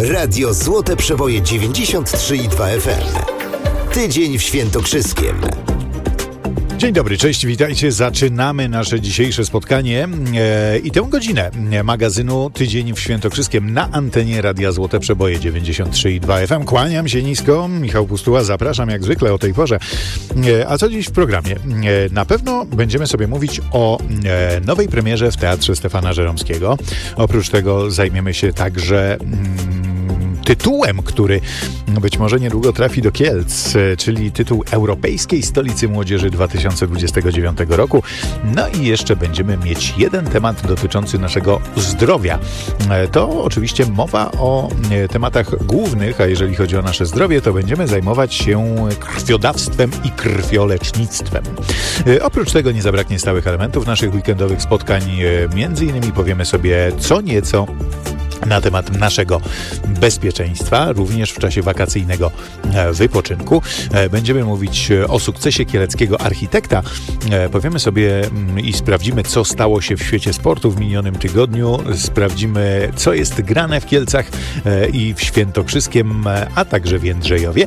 Radio Złote Przeboje 93,2 FM. Tydzień w Świętokrzyskiem. Dzień dobry, cześć, witajcie. Zaczynamy nasze dzisiejsze spotkanie i tę godzinę magazynu Tydzień w Świętokrzyskiem na antenie Radia Złote Przeboje 93,2 FM. Kłaniam się nisko, Michał Pustuła, zapraszam jak zwykle o tej porze. A co dziś w programie? Na pewno będziemy sobie mówić o nowej premierze w Teatrze Stefana Żeromskiego. Oprócz tego zajmiemy się także tytułem, który być może niedługo trafi do Kielc, czyli tytuł Europejskiej Stolicy Młodzieży 2029 roku. No i jeszcze będziemy mieć jeden temat dotyczący naszego zdrowia. To oczywiście mowa o tematach głównych, a jeżeli chodzi o nasze zdrowie, to będziemy zajmować się krwiodawstwem i krwiolecznictwem. Oprócz tego nie zabraknie stałych elementów naszych weekendowych spotkań. Między innymi powiemy sobie co nieco na temat naszego bezpieczeństwa, również w czasie wakacyjnego wypoczynku. Będziemy mówić o sukcesie kieleckiego architekta. Powiemy sobie i sprawdzimy, co stało się w świecie sportu w minionym tygodniu. Sprawdzimy, co jest grane w Kielcach i w Świętokrzyskiem, a także w Jędrzejowie.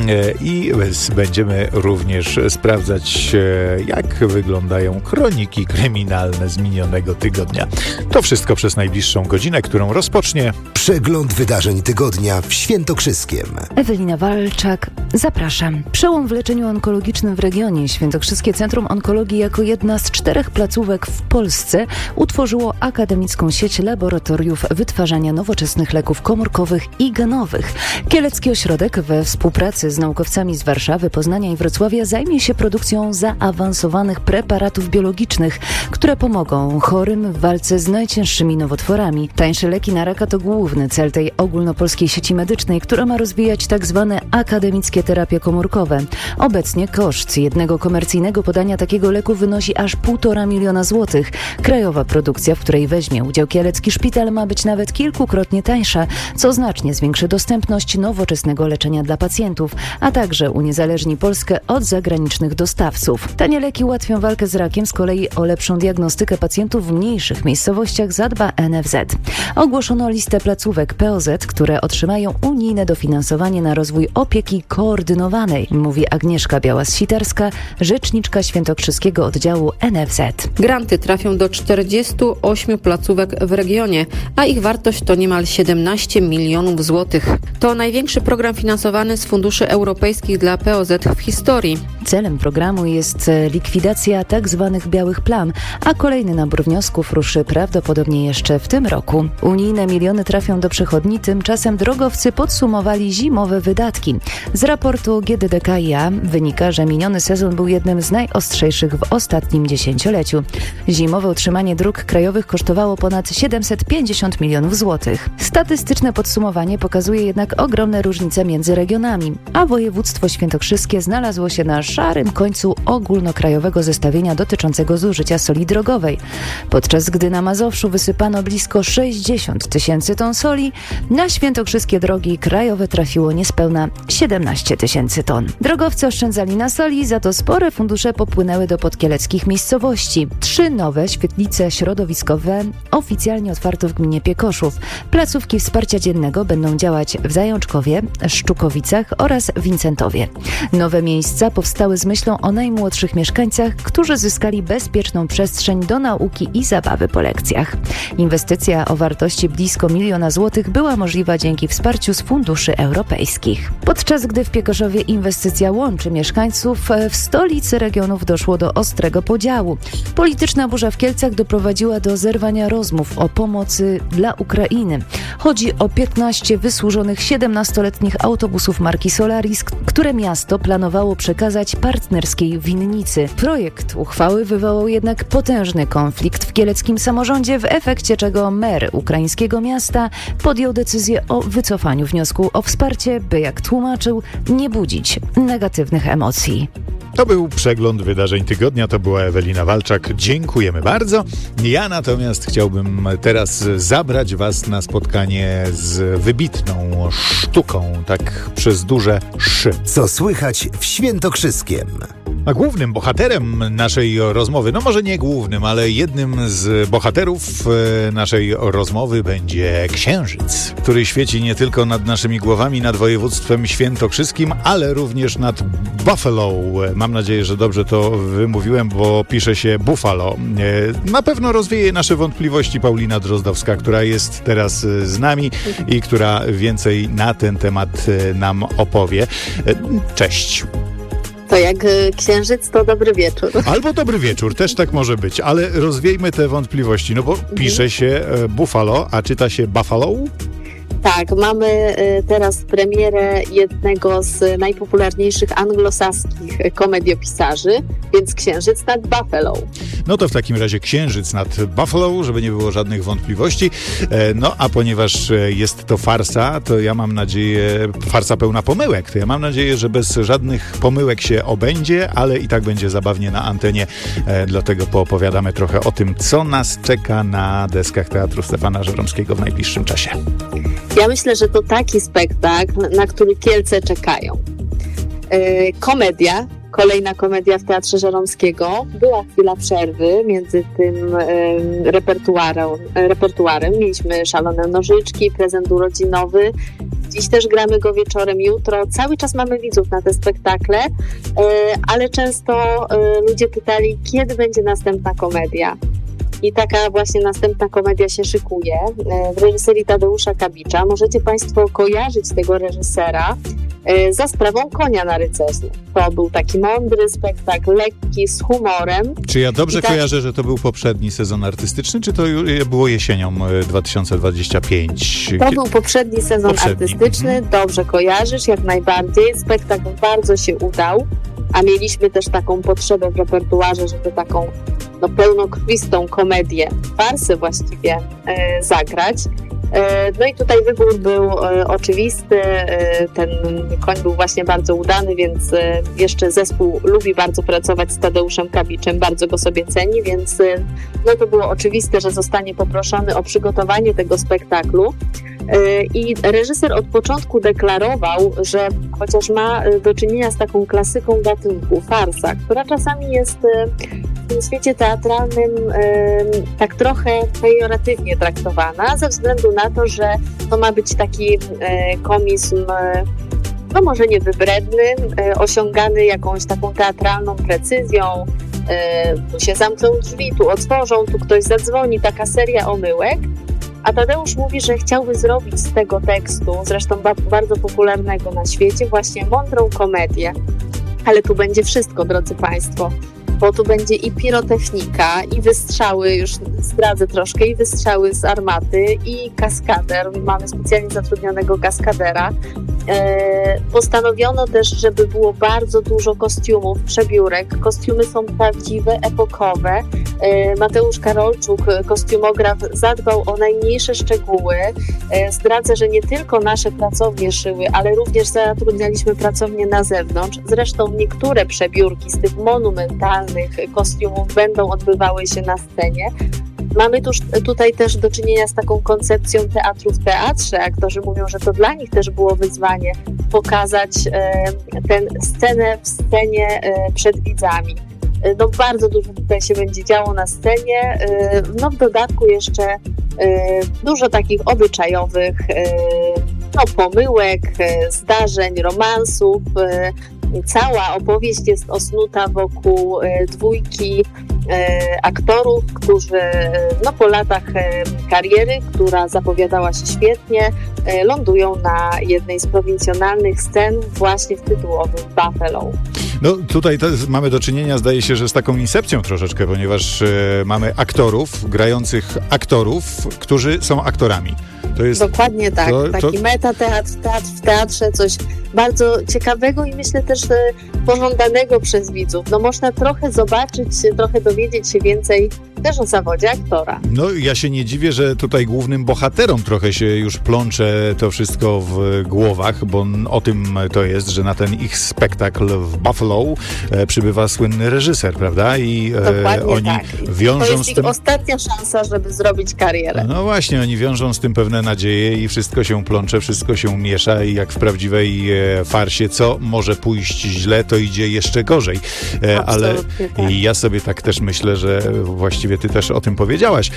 I będziemy również sprawdzać, jak wyglądają kroniki kryminalne z minionego tygodnia. To wszystko przez najbliższą godzinę, którą rozpocznie Przegląd wydarzeń tygodnia w Świętokrzyskiem. Ewelina Walczak, zapraszam. Przełom w leczeniu onkologicznym w regionie. Świętokrzyskie Centrum Onkologii jako jedna z 4 placówek w Polsce utworzyło akademicką sieć laboratoriów wytwarzania nowoczesnych leków komórkowych i genowych. Kielecki ośrodek we współpracy z naukowcami z Warszawy, Poznania i Wrocławia zajmie się produkcją zaawansowanych preparatów biologicznych, które pomogą chorym w walce z najcięższymi nowotworami. Tańsze leki na raka to główny cel tej ogólnopolskiej sieci medycznej, która ma rozwijać tak zwane akademickie terapie komórkowe. Obecnie koszt jednego komercyjnego podania takiego leku wynosi aż 1,5 miliona złotych. Krajowa produkcja, w której weźmie udział Kielecki Szpital, ma być nawet kilkukrotnie tańsza, co znacznie zwiększy dostępność nowoczesnego leczenia dla pacjentów, a także uniezależni Polskę od zagranicznych dostawców. Tanie leki ułatwią walkę z rakiem, z kolei o lepszą diagnostykę pacjentów w mniejszych miejscowościach zadba NFZ. Ogłoszono listę placówek POZ, które otrzymają unijne dofinansowanie na rozwój opieki koordynowanej, mówi Agnieszka Białas-Sitarska, rzeczniczka Świętokrzyskiego oddziału NFZ. Granty trafią do 48 placówek w regionie, a ich wartość to niemal 17 milionów złotych. To największy program finansowany z funduszy europejskich dla POZ w historii. Celem programu jest likwidacja tzw. białych plam, a kolejny nabór wniosków ruszy prawdopodobnie jeszcze w tym roku. Unijne miliony trafią do przychodni, tymczasem drogowcy podsumowali zimowe wydatki. Z raportu GDDKiA wynika, że miniony sezon był jednym z najostrzejszych w ostatnim dziesięcioleciu. Zimowe utrzymanie dróg krajowych kosztowało ponad 750 milionów złotych. Statystyczne podsumowanie pokazuje jednak ogromne różnice między regionami, a województwo świętokrzyskie znalazło się na szarym końcu ogólnokrajowego zestawienia dotyczącego zużycia soli drogowej. Podczas gdy na Mazowszu wysypano blisko 60 tysięcy ton soli, na świętokrzyskie drogi krajowe trafiło niespełna 17 tysięcy ton. Drogowcy oszczędzali na soli, za to spore fundusze popłynęły do podkieleckich miejscowości. 3 nowe świetlice środowiskowe oficjalnie otwarto w gminie Piekoszów. Placówki wsparcia dziennego będą działać w Zajączkowie, Szczukowicach oraz Wincentowie. Nowe miejsca powstały z myślą o najmłodszych mieszkańcach, którzy zyskali bezpieczną przestrzeń do nauki i zabawy po lekcjach. Inwestycja o wartości blisko 1 miliona złotych była możliwa dzięki wsparciu z funduszy europejskich. Podczas gdy w Piekoszowie inwestycja łączy mieszkańców, w stolicy regionów doszło do ostrego podziału. Polityczna burza w Kielcach doprowadziła do zerwania rozmów o pomocy dla Ukrainy. Chodzi o 15 wysłużonych 17-letnich autobusów marki Solaris, które miasto planowało przekazać partnerskiej winnicy. Projekt uchwały wywołał jednak potężny konflikt w kieleckim samorządzie, w efekcie czego mer ukraińskiego miasta podjął decyzję o wycofaniu wniosku o wsparcie, by, jak tłumaczył, nie budzić negatywnych emocji. To był przegląd wydarzeń tygodnia, to była Ewelina Walczak. Dziękujemy bardzo. Ja natomiast chciałbym teraz zabrać Was na spotkanie z wybitną sztuką, tak przez duże szy. Co słychać w Świętokrzyskiem? A głównym bohaterem naszej rozmowy, no może nie głównym, ale jednym z bohaterów naszej rozmowy będzie Księżyc, który świeci nie tylko nad naszymi głowami, nad województwem świętokrzyskim, ale również nad Buffalo. Mam nadzieję, że dobrze to wymówiłem, bo pisze się Buffalo. Na pewno rozwieje nasze wątpliwości Paulina Drozdowska, która jest teraz z nami i która więcej na ten temat nam opowie. Cześć. To jak Księżyc, to dobry wieczór. Albo dobry wieczór, też tak może być, ale rozwiejmy te wątpliwości, no bo pisze się Buffalo, a czyta się Buffalo? Tak, mamy teraz premierę jednego z najpopularniejszych anglosaskich komediopisarzy, więc Księżyc nad Buffalo. No to w takim razie Księżyc nad Buffalo, żeby nie było żadnych wątpliwości. No a ponieważ jest to farsa, to ja mam nadzieję, farsa pełna pomyłek, to ja mam nadzieję, że bez żadnych pomyłek się obędzie, ale i tak będzie zabawnie na antenie. Dlatego poopowiadamy trochę o tym, co nas czeka na deskach Teatru Stefana Żeromskiego w najbliższym czasie. Ja myślę, że to taki spektakl, na który Kielce czekają. Komedia, kolejna komedia w Teatrze Żeromskiego. Była chwila przerwy między tym repertuarem. Mieliśmy Szalone nożyczki, prezent urodzinowy. Dziś też gramy go wieczorem, jutro. Cały czas mamy widzów na te spektakle, ale często ludzie pytali, kiedy będzie następna komedia. I taka właśnie następna komedia się szykuje w reżyserii Tadeusza Kabicza. Możecie Państwo kojarzyć tego reżysera za sprawą Konia na rycerzu. To był taki mądry spektakl, lekki, z humorem. Czy ja dobrze kojarzę, że to był poprzedni sezon artystyczny, czy to było jesienią 2025? To był poprzedni sezon artystyczny, dobrze kojarzysz, jak najbardziej. Spektakl bardzo się udał, a mieliśmy też taką potrzebę w repertuarze, żeby taką pełnokrwistą komedię, farsę właściwie zagrać. No i tutaj wybór był oczywisty, ten koń był właśnie bardzo udany, więc jeszcze zespół lubi bardzo pracować z Tadeuszem Kabiczem, bardzo go sobie ceni, więc to było oczywiste, że zostanie poproszony o przygotowanie tego spektaklu. I reżyser od początku deklarował, że chociaż ma do czynienia z taką klasyką gatunku, farsa, która czasami jest w tym świecie teatralnym tak trochę pejoratywnie traktowana, ze względu na to, że to ma być taki komizm, może nie wybredny, osiągany jakąś taką teatralną precyzją. Tu się zamkną drzwi, tu otworzą, tu ktoś zadzwoni, taka seria omyłek. A Tadeusz mówi, że chciałby zrobić z tego tekstu, zresztą bardzo popularnego na świecie, właśnie mądrą komedię. Ale tu będzie wszystko, drodzy Państwo, bo tu będzie i pirotechnika, i wystrzały, już zdradzę troszkę, i wystrzały z armaty, i kaskader. Mamy specjalnie zatrudnionego kaskadera. Postanowiono też, żeby było bardzo dużo kostiumów, przebiórek. Kostiumy są prawdziwe, epokowe. Mateusz Karolczuk, kostiumograf, zadbał o najmniejsze szczegóły. Zdradzę, że nie tylko nasze pracownie szyły, ale również zatrudnialiśmy pracownie na zewnątrz. Zresztą niektóre przebiórki z tych monumentalnych kostiumów będą odbywały się na scenie. Mamy tutaj też do czynienia z taką koncepcją teatru w teatrze. Aktorzy mówią, że to dla nich też było wyzwanie pokazać tę scenę w scenie przed widzami. Bardzo dużo tutaj się będzie działo na scenie. W dodatku jeszcze dużo takich obyczajowych pomyłek, zdarzeń, romansów. Cała opowieść jest osnuta wokół dwójki aktorów, którzy po latach kariery, która zapowiadała się świetnie, lądują na jednej z prowincjonalnych scen właśnie w tytułowym Buffalo. Tutaj mamy do czynienia, zdaje się, że z taką incepcją troszeczkę, ponieważ mamy aktorów, grających aktorów, którzy są aktorami. To jest, dokładnie tak. Taki metateatr, teatr w teatrze, coś bardzo ciekawego i myślę też pożądanego przez widzów. Można trochę zobaczyć, trochę dowiedzieć się więcej też o zawodzie aktora. No ja się nie dziwię, że tutaj głównym bohaterom trochę się już plącze to wszystko w głowach, bo o tym to jest, że na ten ich spektakl w Buffalo przybywa słynny reżyser, prawda? I oni tak. wiążą to jest z tym... ich ostatnia szansa, żeby zrobić karierę. No właśnie, oni wiążą z tym pewne nadzieje i wszystko się plącze, wszystko się miesza i jak w prawdziwej farsie, co może pójść źle, to idzie jeszcze gorzej. Ale tak. ja sobie tak też myślę, że właściwie ty też o tym powiedziałaś,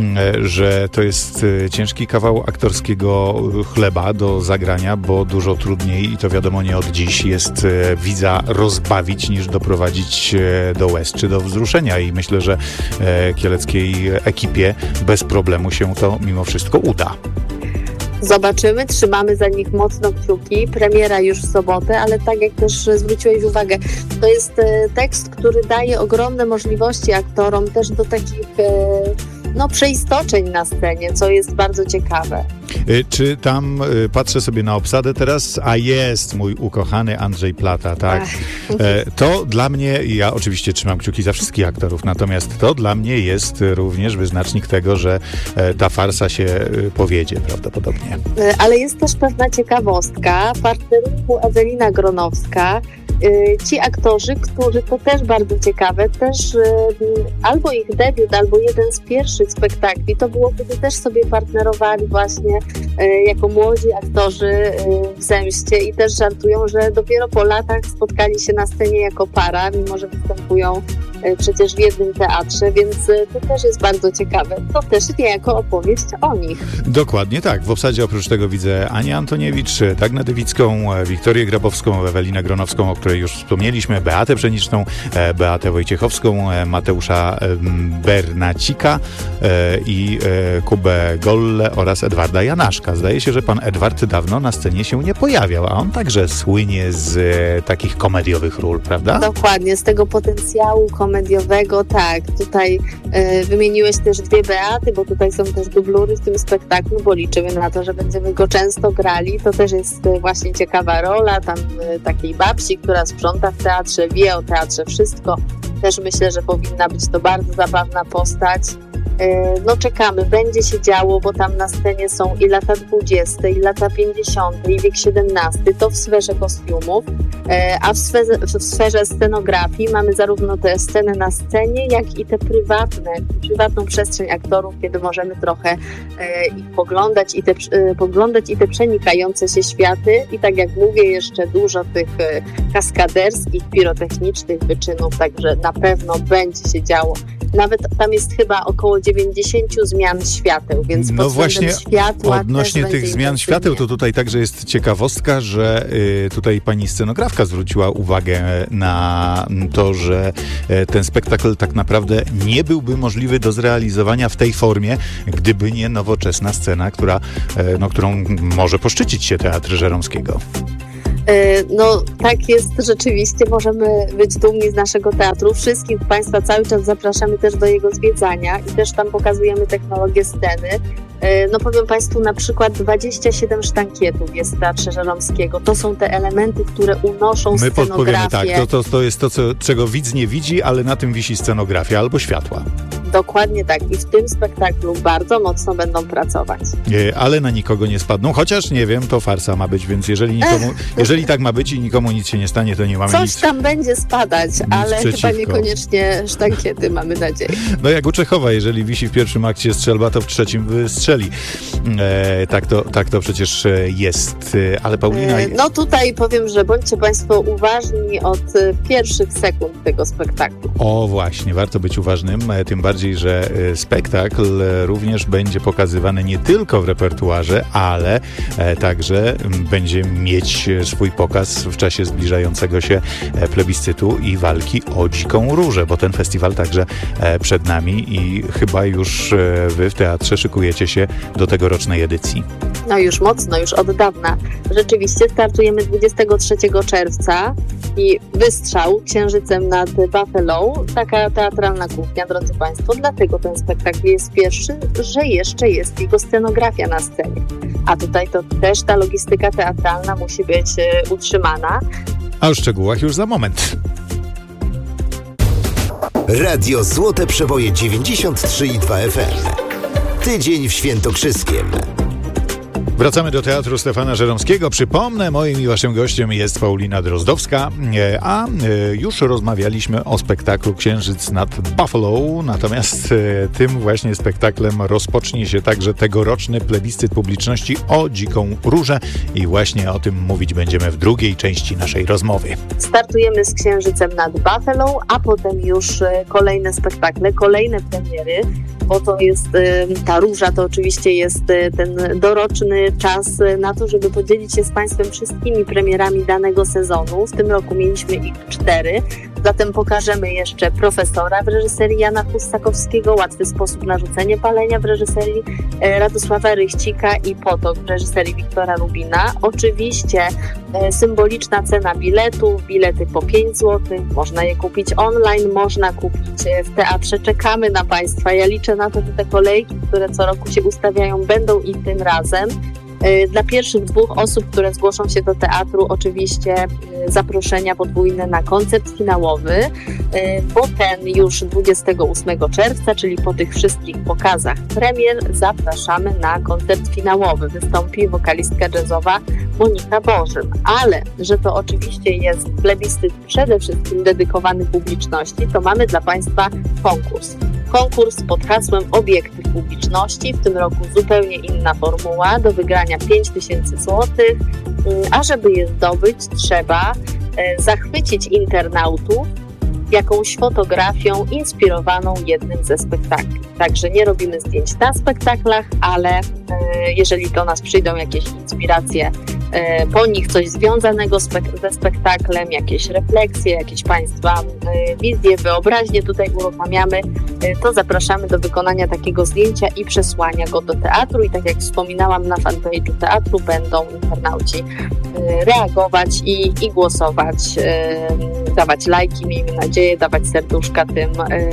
że to jest ciężki kawał aktorskiego chleba do zagrania, bo dużo trudniej, i to wiadomo nie od dziś, jest widza rozbawić niż doprowadzić do łez czy do wzruszenia i myślę, że kieleckiej ekipie bez problemu się to mimo wszystko uda. Zobaczymy, trzymamy za nich mocno kciuki. Premiera już w sobotę, ale tak jak też zwróciłeś uwagę, to jest tekst, który daje ogromne możliwości aktorom też do takich przeistoczeń na scenie, co jest bardzo ciekawe. Czy tam, patrzę sobie na obsadę teraz, a jest mój ukochany Andrzej Plata, tak? To dla mnie, ja oczywiście trzymam kciuki za wszystkich aktorów, natomiast to dla mnie jest również wyznacznik tego, że ta farsa się powiedzie prawdopodobnie. Ale jest też pewna ciekawostka, partnerku Ewelina Gronowska. Ci aktorzy, którzy to też bardzo ciekawe, też albo ich debiut, albo jeden z pierwszych spektakli, to było, kiedy też sobie partnerowali właśnie jako młodzi aktorzy w Zemście i też żartują, że dopiero po latach spotkali się na scenie jako para, mimo że występują przecież w jednym teatrze, więc to też jest bardzo ciekawe. To też niejako opowieść o nich. Dokładnie tak. W obsadzie oprócz tego widzę Anię Antoniewicz, Dagnę Dywicką, Wiktorię Grabowską, Ewelinę Gronowską, o której już wspomnieliśmy, Beatę Pszeniczną, Beatę Wojciechowską, Mateusza Bernacika i Kubę Golle oraz Edwarda Janaszka. Zdaje się, że pan Edward dawno na scenie się nie pojawiał, a on także słynie z takich komediowych ról, prawda? Dokładnie, z tego potencjału komediowego, tak. Tutaj wymieniłeś też dwie Beaty, bo tutaj są też dublury w tym spektaklu, bo liczymy na to, że będziemy go często grali. To też jest właśnie ciekawa rola, tam takiej babci, która sprząta w teatrze, wie o teatrze wszystko. Też myślę, że powinna być to bardzo zabawna postać. No czekamy, będzie się działo, bo tam na scenie są i lata 20, i lata 50, i wiek XVII, to w sferze kostiumów, a w sferze scenografii mamy zarówno te sceny na scenie, jak i te prywatną przestrzeń aktorów, kiedy możemy trochę ich poglądać i te przenikające się światy i tak jak mówię, jeszcze dużo tych kaskaderskich, pirotechnicznych wyczynów, także na pewno będzie się działo. Nawet tam jest chyba około 90 zmian świateł, więc pod właśnie światła odnośnie tych zmian świateł, to tutaj także jest ciekawostka, że tutaj pani scenografka zwróciła uwagę na to, że ten spektakl tak naprawdę nie byłby możliwy do zrealizowania w tej formie, gdyby nie nowoczesna scena, którą może poszczycić się Teatr Żeromskiego. No tak jest rzeczywiście, możemy być dumni z naszego teatru. Wszystkich Państwa cały czas zapraszamy też do jego zwiedzania i też tam pokazujemy technologię sceny. No powiem Państwu, na przykład 27 sztankietów jest w Teatrze Żeromskiego. To są te elementy, które unoszą scenografię. My podpowiemy tak, to jest to, czego widz nie widzi, ale na tym wisi scenografia albo światła. Dokładnie tak. I w tym spektaklu bardzo mocno będą pracować. Ale na nikogo nie spadną, chociaż nie wiem, to farsa ma być, więc jeżeli tak ma być i nikomu nic się nie stanie, to nie mamy Coś tam będzie spadać, ale przeciwko. Chyba niekoniecznie sztankiety, mamy nadzieję. No jak u Czechowa, jeżeli wisi w pierwszym akcie strzelba, to w trzecim wystrzeli. Tak to przecież jest. Ale Paulina... No tutaj powiem, że bądźcie Państwo uważni od pierwszych sekund tego spektaklu. O właśnie, warto być uważnym, tym bardziej, że spektakl również będzie pokazywany nie tylko w repertuarze, ale także będzie mieć swój pokaz w czasie zbliżającego się plebiscytu i walki o Dziką Różę, bo ten festiwal także przed nami i chyba już wy w teatrze szykujecie się do tegorocznej edycji. No już mocno, już od dawna. Rzeczywiście startujemy 23 czerwca i wystrzał księżycem nad Buffalo, taka teatralna kuchnia, drodzy Państwo, dlatego ten spektakl jest pierwszy, że jeszcze jest jego scenografia na scenie. A tutaj to też ta logistyka teatralna musi być utrzymana. A o szczegółach już za moment. Radio Złote Przeboje 93,2 FM. Tydzień w Świętokrzyskiem. Wracamy do Teatru Stefana Żeromskiego. Przypomnę, moim i waszym gościem jest Paulina Drozdowska, a już rozmawialiśmy o spektaklu Księżyc nad Buffalo, natomiast tym właśnie spektaklem rozpocznie się także tegoroczny plebiscyt publiczności o Dziką Różę i właśnie o tym mówić będziemy w drugiej części naszej rozmowy. Startujemy z Księżycem nad Buffalo, a potem już kolejne spektakle, kolejne premiery, bo to jest ta róża, to oczywiście jest ten doroczny czas na to, żeby podzielić się z Państwem wszystkimi premierami danego sezonu. W tym roku mieliśmy ich 4, zatem pokażemy jeszcze Profesora w reżyserii Jana Hussakowskiego, Łatwy sposób na rzucenie palenia w reżyserii Radosława Rychcika i Potok w reżyserii Wiktora Rubina. Oczywiście symboliczna cena biletów, bilety po 5 zł, można je kupić online, można kupić w teatrze. Czekamy na Państwa. Ja liczę na to, że te kolejki, które co roku się ustawiają, będą i tym razem. Dla pierwszych 2 osób, które zgłoszą się do teatru, oczywiście zaproszenia podwójne na koncert finałowy, bo ten już 28 czerwca, czyli po tych wszystkich pokazach premier, zapraszamy na koncert finałowy. Wystąpi wokalistka jazzowa Monika Bożym. Ale, że to oczywiście jest plebiscyt przede wszystkim dedykowany publiczności, to mamy dla Państwa konkurs. Konkurs pod hasłem Obiektyw Publiczności. W tym roku zupełnie inna formuła. Do wygrania 5000 zł. A żeby je zdobyć, trzeba zachwycić internautów jakąś fotografią inspirowaną jednym ze spektakli. Także nie robimy zdjęć na spektaklach, ale jeżeli do nas przyjdą jakieś inspiracje po nich, coś związanego ze spektaklem, jakieś refleksje, jakieś Państwa wizje, wyobraźnie tutaj uruchamiamy, to zapraszamy do wykonania takiego zdjęcia i przesłania go do teatru. I tak jak wspominałam, na fanpage'u teatru będą internauci reagować i głosować, dawać lajki, miejmy nadzieję, dawać serduszka tym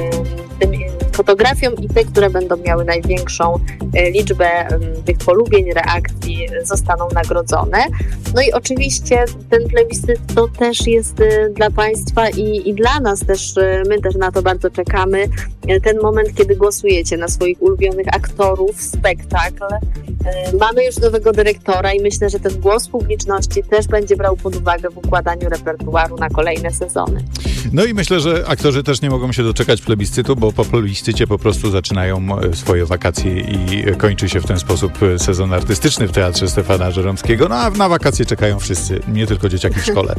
fotografiom i te, które będą miały największą liczbę tych polubień, reakcji, zostaną nagrodzone. No i oczywiście ten plebiscyt to też jest dla Państwa i dla nas też, my też na to bardzo czekamy, ten moment, kiedy głosujecie na swoich ulubionych aktorów, spektakl. Mamy już nowego dyrektora i myślę, że ten głos publiczności też będzie brał pod uwagę w układaniu repertuaru na kolejne sezony. No i myślę, że aktorzy też nie mogą się doczekać plebiscytu, bo po plebiscycie po prostu zaczynają swoje wakacje i kończy się w ten sposób sezon artystyczny w Teatrze Stefana Żeromskiego. No a na wakacje czekają wszyscy, nie tylko dzieciaki w szkole.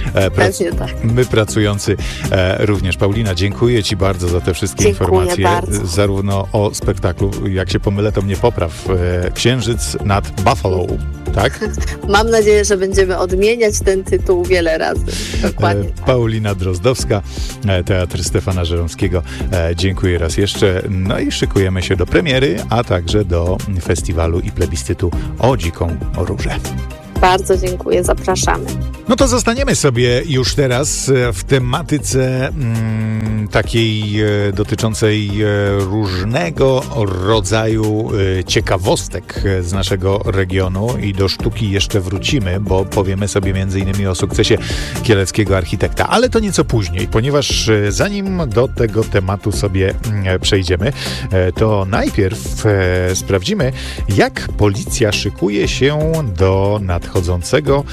My pracujący również. Paulina, dziękuję Ci bardzo za te wszystkie informacje. Bardzo. Zarówno o spektaklu, jak się pomylę, to mnie popraw. Księżyc nad Buffalo, tak? Mam nadzieję, że będziemy odmieniać ten tytuł wiele razy. Dokładnie. Paulina Drozdowska, Teatr Stefana Żeromskiego. Dziękuję raz jeszcze. No i szykujemy się do premiery, a także do festiwalu i plebiscytu o Dziką Różę. Bardzo dziękuję, zapraszamy. No to zostaniemy sobie już teraz w tematyce takiej dotyczącej różnego rodzaju ciekawostek z naszego regionu i do sztuki jeszcze wrócimy, bo powiemy sobie m.in. o sukcesie kieleckiego architekta, ale to nieco później, ponieważ zanim do tego tematu sobie przejdziemy, to najpierw sprawdzimy, jak policja szykuje się do nadchodzącego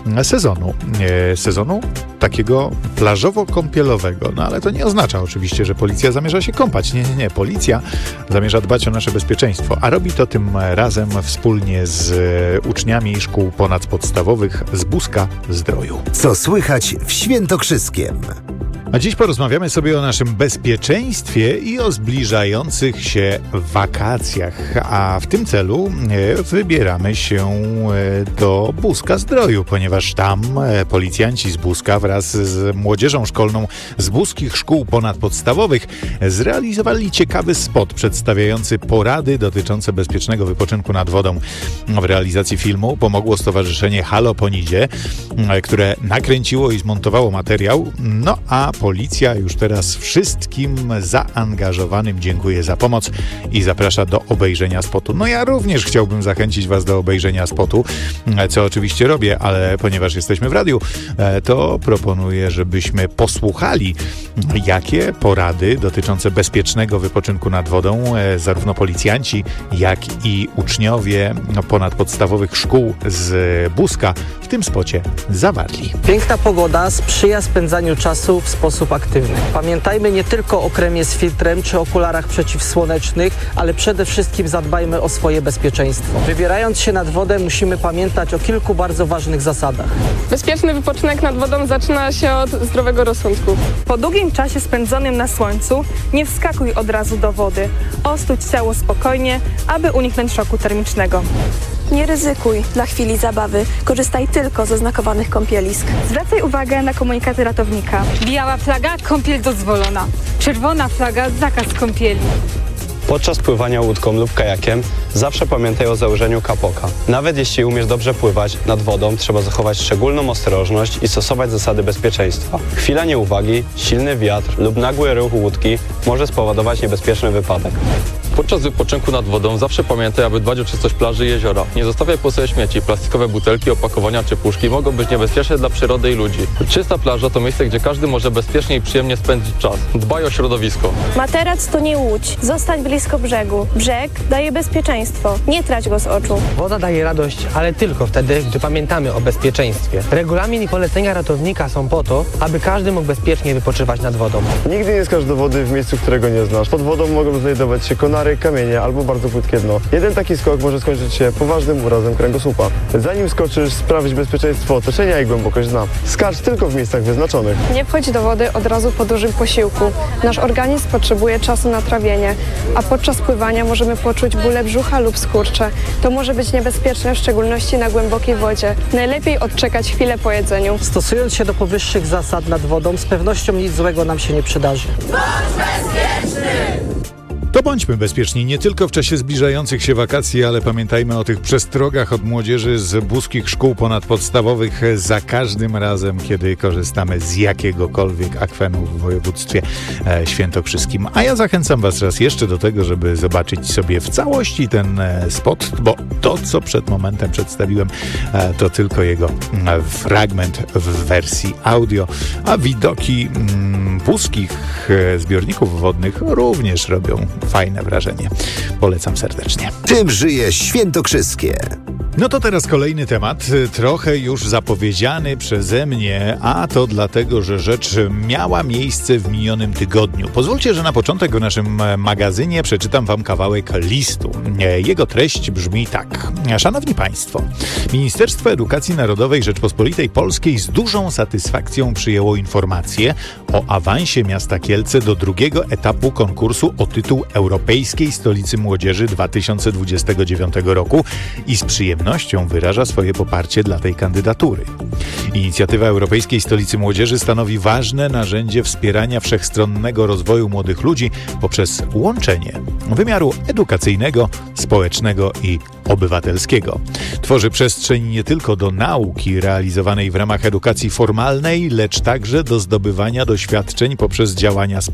sezonu takiego plażowo-kąpielowego. No ale to nie oznacza oczywiście, że policja zamierza się kąpać. Nie. Policja zamierza dbać o nasze bezpieczeństwo, a robi to tym razem wspólnie z uczniami szkół ponadpodstawowych z Buska-Zdroju. Co słychać w Świętokrzyskiem? A dziś porozmawiamy sobie o naszym bezpieczeństwie i o zbliżających się wakacjach. A w tym celu wybieramy się do Buska-Zdroju, ponieważ tam policjanci z Buska wraz z młodzieżą szkolną z buskich szkół ponadpodstawowych zrealizowali ciekawy spot przedstawiający porady dotyczące bezpiecznego wypoczynku nad wodą. W realizacji filmu pomogło Stowarzyszenie Halo po Nidzie, które nakręciło i zmontowało materiał, no a Policja już teraz wszystkim zaangażowanym dziękuję za pomoc i zaprasza do obejrzenia spotu. No ja również chciałbym zachęcić Was do obejrzenia spotu, co oczywiście robię, ale ponieważ jesteśmy w radiu, to proponuję, żebyśmy posłuchali, jakie porady dotyczące bezpiecznego wypoczynku nad wodą zarówno policjanci, jak i uczniowie ponadpodstawowych szkół z Buska w tym spocie zawarli. Piękna pogoda sprzyja spędzaniu czasu w sposób aktywny. Pamiętajmy nie tylko o kremie z filtrem czy okularach przeciwsłonecznych, ale przede wszystkim zadbajmy o swoje bezpieczeństwo. Wybierając się nad wodę musimy pamiętać o kilku bardzo ważnych zasadach. Bezpieczny wypoczynek nad wodą zaczyna się od zdrowego rozsądku. Po długim czasie spędzonym na słońcu nie wskakuj od razu do wody. Ostudź ciało spokojnie, aby uniknąć szoku termicznego. Nie ryzykuj dla chwili zabawy. Korzystaj tylko z oznakowanych kąpielisk. Zwracaj uwagę na komunikaty ratownika. Biała flaga, kąpiel dozwolona. Czerwona flaga, zakaz kąpieli. Podczas pływania łódką lub kajakiem zawsze pamiętaj o założeniu kapoka. Nawet jeśli umiesz dobrze pływać, nad wodą trzeba zachować szczególną ostrożność i stosować zasady bezpieczeństwa. Chwila nieuwagi, silny wiatr lub nagły ruch łódki może spowodować niebezpieczny wypadek. Podczas wypoczynku nad wodą zawsze pamiętaj, aby dbać o czystość plaży i jeziora. Nie zostawiaj po sobie śmieci. Plastikowe butelki, opakowania czy puszki mogą być niebezpieczne dla przyrody i ludzi. Czysta plaża to miejsce, gdzie każdy może bezpiecznie i przyjemnie spędzić czas. Dbaj o środowisko. Materac to nie łódź. Zostań blisko brzegu. Brzeg daje bezpieczeństwo. Nie trać go z oczu. Woda daje radość, ale tylko wtedy, gdy pamiętamy o bezpieczeństwie. Regulamin i polecenia ratownika są po to, aby każdy mógł bezpiecznie wypoczywać nad wodą. Nigdy nie skacz do wody w miejscu, którego nie znasz. Pod wodą mogą znajdować się konary, kamienie albo bardzo płytkie dno. Jeden taki skok może skończyć się poważnym urazem kręgosłupa. Zanim skoczysz, sprawdź bezpieczeństwo otoczenia i głębokość dna. Skacz tylko w miejscach wyznaczonych. Nie wchodź do wody od razu po dużym posiłku. Nasz organizm potrzebuje czasu na trawienie, a podczas pływania możemy poczuć bóle brzucha lub skurcze. To może być niebezpieczne, w szczególności na głębokiej wodzie. Najlepiej odczekać chwilę po jedzeniu. Stosując się do powyższych zasad nad wodą, z pewnością nic złego nam się nie przydarzy. To bądźmy bezpieczni nie tylko w czasie zbliżających się wakacji, ale pamiętajmy o tych przestrogach od młodzieży z buskich szkół ponadpodstawowych za każdym razem, kiedy korzystamy z jakiegokolwiek akwenu w województwie świętokrzyskim. A ja zachęcam Was raz jeszcze do tego, żeby zobaczyć sobie w całości ten spot, bo to, co przed momentem przedstawiłem, to tylko jego fragment w wersji audio, a widoki buskich zbiorników wodnych również robią fajne wrażenie. Polecam serdecznie. Tym żyje Świętokrzyskie. No to teraz kolejny temat, trochę już zapowiedziany przeze mnie, a to dlatego, że rzecz miała miejsce w minionym tygodniu. Pozwólcie, że na początek w naszym magazynie przeczytam Wam kawałek listu. Jego treść brzmi tak. Szanowni Państwo, Ministerstwo Edukacji Narodowej Rzeczpospolitej Polskiej z dużą satysfakcją przyjęło informację o awansie miasta Kielce do drugiego etapu konkursu o tytuł Europejskiej Stolicy Młodzieży 2029 roku i z przyjemnością wyraża swoje poparcie dla tej kandydatury. Inicjatywa Europejskiej Stolicy Młodzieży stanowi ważne narzędzie wspierania wszechstronnego rozwoju młodych ludzi poprzez łączenie wymiaru edukacyjnego, społecznego i obywatelskiego. Tworzy przestrzeń nie tylko do nauki realizowanej w ramach edukacji formalnej, lecz także do zdobywania doświadczeń poprzez działania społeczne